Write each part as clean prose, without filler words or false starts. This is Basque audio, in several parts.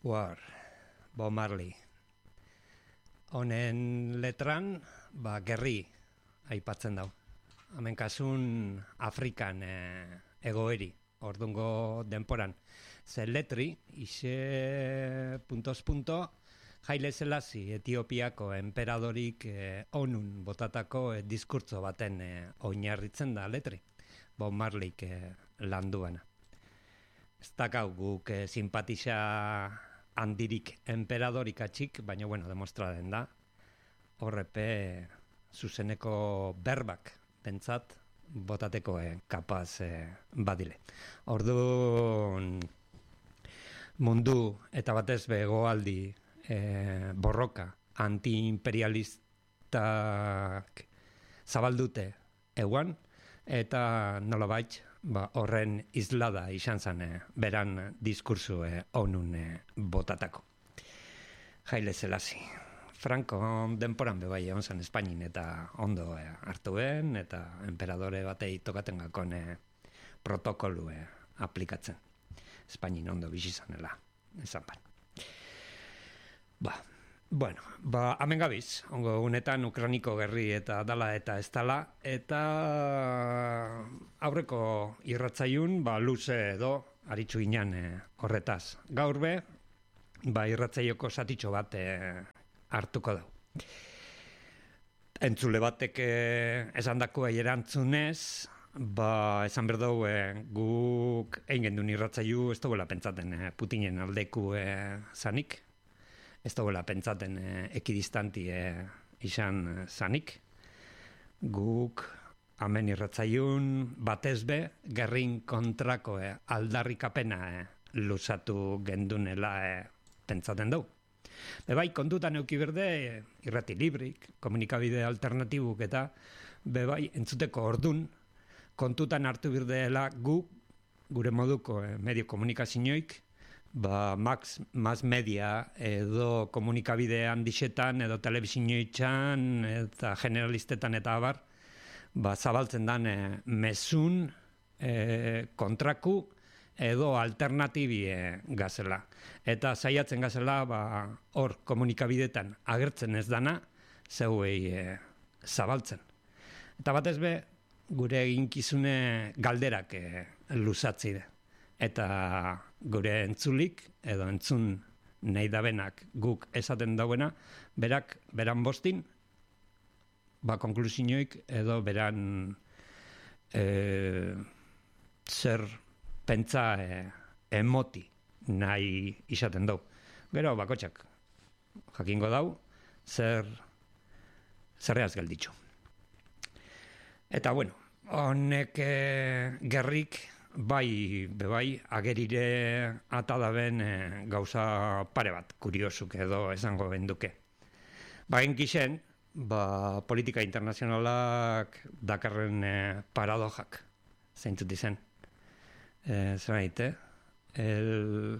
War, Bob Marley. Honen letran, gerri aipatzen dau. Hemen kasun Afrikan egoeri, ordungo denporan. Ze letri, puntos, Haile Selassie Etiopiako enperadorik onun botatako diskurtso baten oinarritzen da letri. Bob Marleyk landuana. Ez dakau guk simpatisa handirik enperadorik atxik, baina demostra den da. Horrepe zuzeneko berbak bentsat botateko kapaz badile. Orduan mundu eta batez begoaldi borroka antiimperialistak zabaldute eguan, eta nolabait horren islada izan zen beran diskursu onun botatako. Haile Selassie. Franco denporan bebai egon zen Espainin eta ondo hartuen eta emperadore batei tokaten gakon protokolu aplikatzen. Espainin ondo bizizanela esan ban. Hemen gabiz, ongo unetan Ukraniko gerri eta dala eta ez dala, eta aurreko irratzaiun luze edo aritzu ginen horretaz. Gaur be, irratzaioko zatitxo bat hartuko dau. Entzule batek esan dakoa erantzunez, esan berdau guk egin gendun irratzaiu ez dagoela pentsaten Putinen aldeku zanik, ez dagoela pentsaten ekidistanti izan zanik. Guk hemen irratzaiun batezbe gerrin kontrako aldarrikapena luzatu gendunela pentsaten dugu. Bebai, kontutan euki berde, irrati librik, komunikabide alternatibuk eta bebai, entzuteko ordun, kontutan hartu birdeela gure moduko medio komunikazioik, mass media edo komunikabide handixetan edo telebizioitzan eta generalistetan eta abar, zabaltzen dan mesun kontraku edo alternatibi gazela. Eta saiatzen gazela hor komunikabidetan agertzen ez dana zeuei zabaltzen. Eta batez be, gure eginkizune galderak luzatzi de. Eta gure entzulik edo entzun nahi dabenak guk esaten dauena, beran bostin, konklusioik edo beran zer pentsa emoti nahi izaten dau. Gero bakotxak jakingo dau, zerreaz gelditxo. Eta honek gerrik bebai, agerire atadaben gauza pare bat, kuriosuk edo esango benduke. Genkixen, politika internazionalak dakarren paradojak, zeintzut izen. El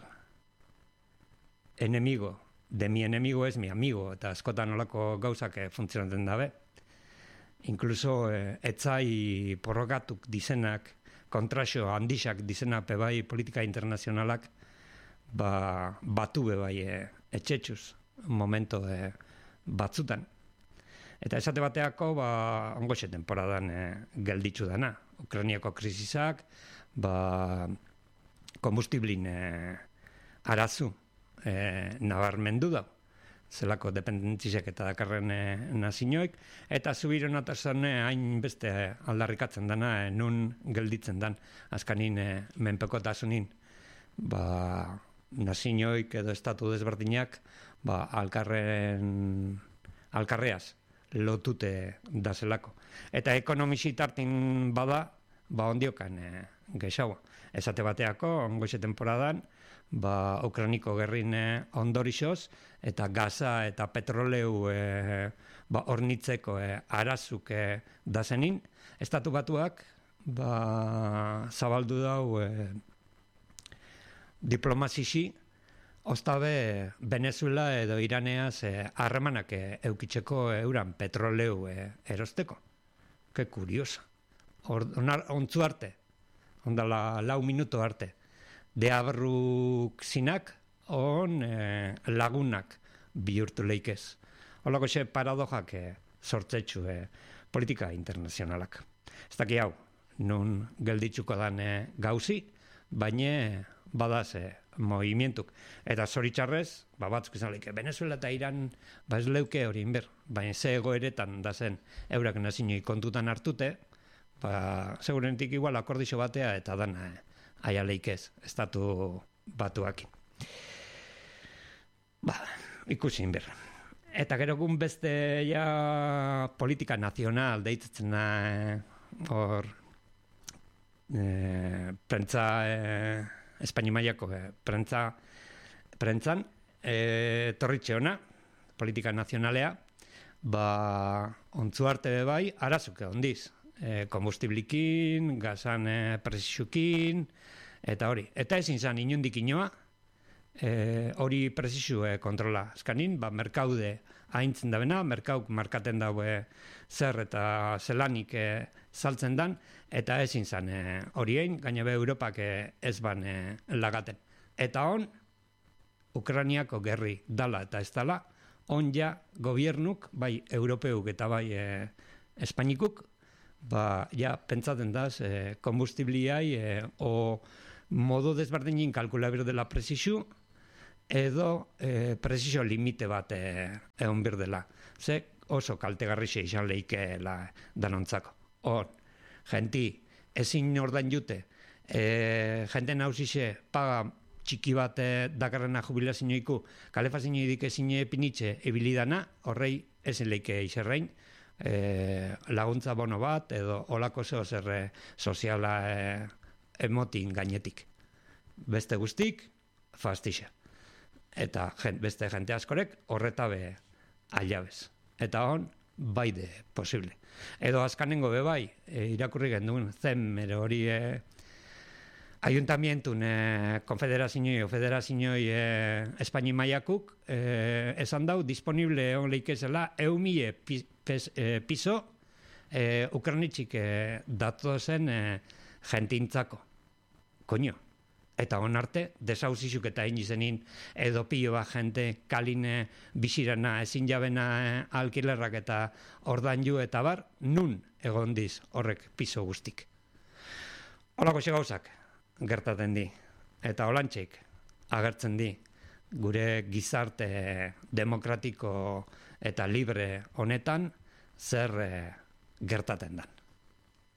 enemigo de mi enemigo es mi amigo, eta askotan olako gauzak funtzionatzen dabe. Inkluso etzai porrogatuk dizenak, kontraxo handixak dizenak bebai politika internazionalak batu bebai etxetxuz momento batzutan. Eta esate bateako ongoxe temporadan gelditzu dana. Ukrainiako krisisak, kombustiblin arazu nabarmendu da. Zelako dependentzisek eta dakarren nazinoik, eta zubironatasun hain beste aldarrikatzen dana nun gelditzen dan, azkanin menpekotasunin nazinoik edo estatu desberdinak alkarreaz lotute da zelako. Eta ekonomisi tartin bada, ondiokan gexaua. Esate bateako, ongoxe temporadan, Ukraniko gerrin ondorixoz, eta gaza eta petroleu hornitzeko arazuk dazenin, estatu batuak zabaldu dau diplomazixi, ostabe Venezuela edo Iraneaz harremanak eukitzeko euran petroleu erosteko. Ke kuriosa. Ontzu arte, ondala 4 minuto arte. Deabruk zinak, on lagunak bihurtu leikez. Holako xe paradojak sortzetxu politika internazionalak. Ez daki hau, nun gelditzuko dan gauzi, baina badaz movimientuk. Eta zoritxarrez, batzuk izan leike, Venezuela eta Iran ez leuke hori inber, baina ze egoeretan da zen eurak nazinoi kontutan hartute, segurenetik igual akordixo batea eta dana aia leikez, estatu batuakin. Ikusi inber. Eta gero gun beste ja politika nazional deitzen hor prentza Espainia mailako prentzan torritxe ona politika nazionalea ontzu arte bai arazuke ondiz kombustiblikin, gazan presisukin eta hori. Eta ezin zan inundik inoa hori presisu kontrola. Azkanin, merkaude haintzen da bena, merkauk markaten daue zer eta zelanik saltzen dan, eta ezin zan horiein, gainabe Europak ez ban lagaten. Eta on, Ukrainiako gerri dala eta ez dala, on ja gobiernuk, bai europeuk eta bai espainikuk, ja pentsaten daz kombustibliai o modu desberdinin kalkulabir dela presisu, edo presisio limite bat egon birdela. Ze oso kaltegarrixe izan leike danontzako. Hor, genti, ezin ordain jute, jente nauzixe paga txiki bat dakarrena jubilazioiku, kalefazioidik ezin pinitxe ebilidana, horrei ezin leike izerrein, laguntza bono bat, edo olako zeo zer soziala emotin gainetik. Beste guztik, fastixa. Eta beste jente askorek horretabe alabez. Eta hon, baide posible. Edo azkanengo bebai, irakurri genduen, zen hori ayuntamientun konfederazioi o federazioi Espaini maiakuk esan dau, disponible hon leikezela 1.000 piso ukranitxik datozen jentintzako. Koño. Eta hon arte, desauzizuk eta egin izenin edo pilo bat jente kaline bisirana ezin jabena alkilerrak eta ordaindu eta bar, nun egondiz horrek piso guztik. Holako xe gauzak gertaten di. Eta holantxeik agertzen di gure gizarte demokratiko eta libre honetan zer gertaten da.